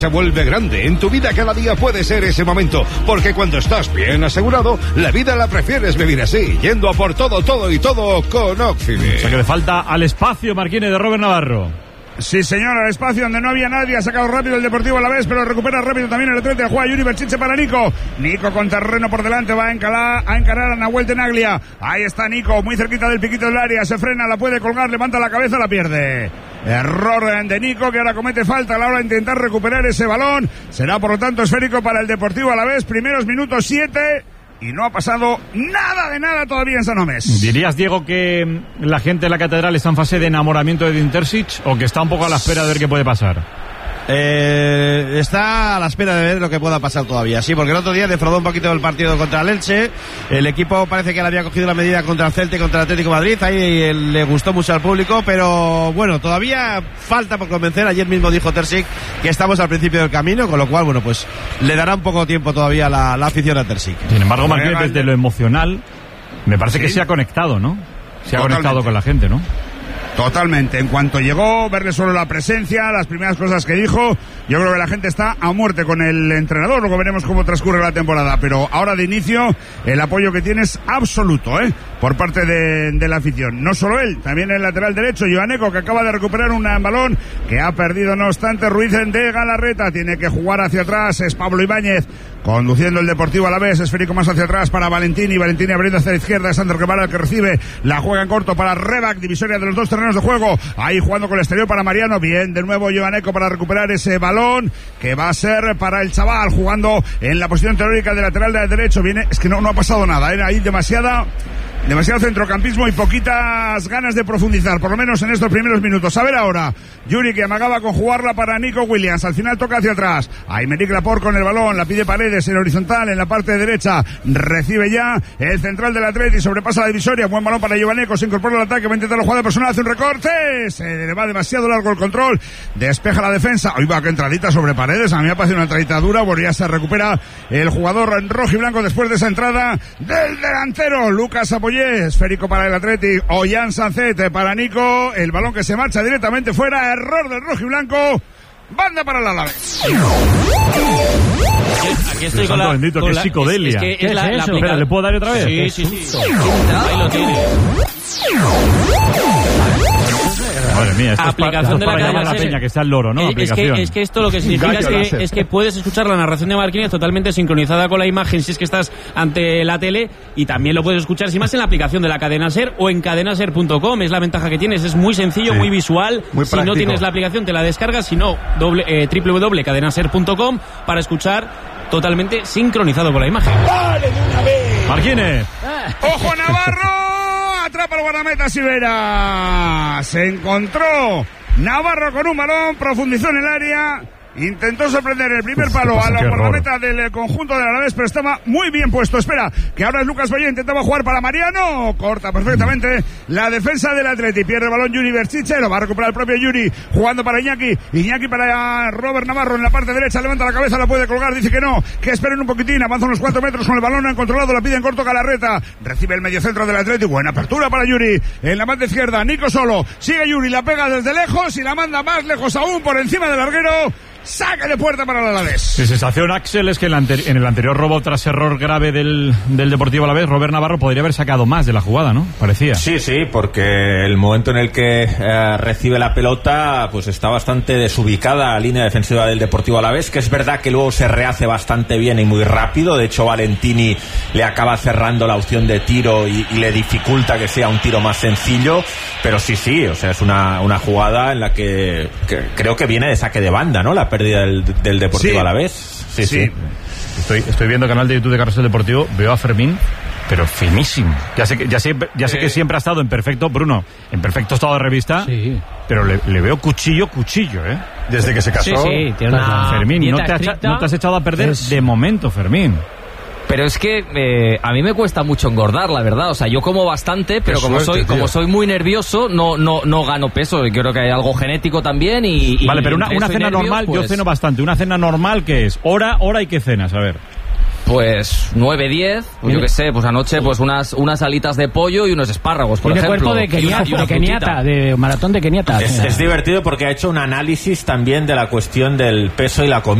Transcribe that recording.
Se vuelve grande. En tu vida cada día puede ser ese momento, porque cuando estás bien asegurado, la vida la prefieres vivir así, yendo a por todo con Oxide. O sea que le falta al espacio, Marquines, de Robert Navarro. Sí, señor, al espacio donde no había nadie, ha sacado rápido el Deportivo Alavés, pero recupera rápido también el Atleti, juega Yuri Berchiche para Nico. Nico con terreno por delante, va a encarar a Nahuel Tenaglia. Ahí está Nico, muy cerquita del piquito del área, se frena, la puede colgar, levanta la cabeza, la pierde. Error de Nico, que ahora comete falta a la hora de intentar recuperar ese balón. Será por lo tanto esférico para el Deportivo Alavés, primeros minutos 7... y no ha pasado nada de nada todavía en San Mamés. ¿Dirías, Diego, que la gente de la Catedral está en fase de enamoramiento de Edin Terzic o que está un poco a la espera de ver qué puede pasar? Está a la espera de ver lo que pueda pasar todavía, sí, porque el otro día defraudó un poquito el partido contra el Elche. El equipo parece que le había cogido la medida contra el Celta y contra el Atlético de Madrid, ahí le gustó mucho al público, pero bueno, todavía falta por convencer. Ayer mismo dijo Terzic que estamos al principio del camino, con lo cual, bueno, pues le dará un poco tiempo todavía la afición a Terzic. Sin embargo, Marqués, desde lo emocional, me parece que se ha conectado, ¿no? Se ha conectado con la gente, ¿no? Totalmente, en cuanto llegó, verle solo la presencia, las primeras cosas que dijo, yo creo que la gente está a muerte con el entrenador. Luego veremos cómo transcurre la temporada, pero ahora de inicio el apoyo que tiene es absoluto, por parte de la afición. No solo él, también el lateral derecho, Joaneco, que acaba de recuperar un balón que ha perdido no obstante Ruiz de Galarreta. Tiene que jugar hacia atrás, es Pablo Ibáñez conduciendo el Deportivo Alavés, esférico más hacia atrás para Valentini abriendo hacia la izquierda, es Ander Guevara el que recibe, la juega en corto para Rebac, divisoria de los dos terrenos de juego, ahí jugando con el exterior para Mariano, bien, de nuevo Joaneco para recuperar ese balón, que va a ser para el chaval, jugando en la posición teórica de lateral de derecho, viene, es que no ha pasado nada, ahí demasiado centrocampismo y poquitas ganas de profundizar, por lo menos en estos primeros minutos. A ver ahora, Yuri, que amagaba con jugarla para Nico Williams, al final toca hacia atrás, Aymeric Laporte con el balón, la pide Paredes en horizontal, en la parte derecha, recibe ya el central del Atleti, sobrepasa la divisoria, buen balón para Joaneco, se incorpora al ataque, va a intentar la jugada personal, hace un recorte, se le va demasiado largo el control, despeja la defensa, hoy va que entradita sobre Paredes, a mí me ha parecido una entradita dura, porque ya se recupera el jugador rojo y blanco después de esa entrada del delantero, Lucas Apoyé, esférico para el Atleti, Ollán Sancet para Nico, el balón que se marcha directamente fuera, error del rojo y blanco, banda para el Alavés. Aquí estoy con la... bendito, que psicodelia. ¿Qué es la Espera, ¿le puedo dar otra vez? Sí. Ahí lo tiene. Madre mía, esto aplicación es para llamar a la peña que está el loro, ¿no? Es que esto lo que significa es que puedes escuchar la narración de Marquines totalmente sincronizada con la imagen si es que estás ante la tele, y también lo puedes escuchar sin más en la aplicación de la Cadena Ser o en cadenaser.com. Es la ventaja que tienes, es muy sencillo, muy visual, muy si no tienes la aplicación te la descargas, si no www.cadenaser.com para escuchar totalmente sincronizado con la imagen. ¡Vale, de una vez! Marquines. ¡Ojo Navarro! Atrapa el guardameta Sivera. Se encontró Navarro con un balón, profundizó en el área, intentó sorprender el primer palo a la guardameta del conjunto del Alavés, pero estaba muy bien puesto. Espera, que ahora es Lucas Valle, intentaba jugar para Mariano, corta perfectamente la defensa del Atleti, pierde el balón Yuri Berchiche, lo va a recuperar el propio Yuri, jugando para Iñaki para Robert Navarro en la parte derecha, levanta la cabeza, la puede colgar, dice que no, que esperen un poquitín, avanza unos 4 metros con el balón, no han controlado, la pide en corto Galarreta, recibe el mediocentro del Atleti, buena apertura para Yuri, en la banda izquierda, Nico solo, sigue Yuri, la pega desde lejos y la manda más lejos aún por encima del larguero. Saque de puerta para el Alavés. Mi sensación, Axel, es que en el anterior robo tras error grave del Deportivo Alavés, Robert Navarro podría haber sacado más de la jugada, ¿no? Parecía. Sí, porque el momento en el que recibe la pelota pues está bastante desubicada la línea defensiva del Deportivo Alavés, que es verdad que luego se rehace bastante bien y muy rápido. De hecho, Valentini le acaba cerrando la opción de tiro y le dificulta que sea un tiro más sencillo, pero sí, o sea, es una jugada en la que creo que viene de saque de banda, ¿no? La pérdida del Deportivo Alavés. Sí. Estoy viendo el canal de YouTube de Carrusel Deportivo, veo a Fermín, pero finísimo. Ya sé que siempre ha estado en perfecto, Bruno, en perfecto estado de revista, pero le veo cuchillo, desde que se casó. Sí, tiene una Fermín, no te has echado a perder de momento, Fermín. Pero es que a mí me cuesta mucho engordar, la verdad. O sea, yo como bastante, pero como soy muy nervioso, no gano peso. Y creo que hay algo genético también. Vale, pero una cena normal, pues... yo ceno bastante. Una cena normal, ¿qué es? Hora y qué cenas, a ver. Pues 9, 10, pues yo qué sé, pues anoche pues unas alitas de pollo y unos espárragos, por ejemplo. Cuerpo de Keniata, de maratón de Keniata. Es divertido porque ha hecho un análisis también de la cuestión del peso y la comida.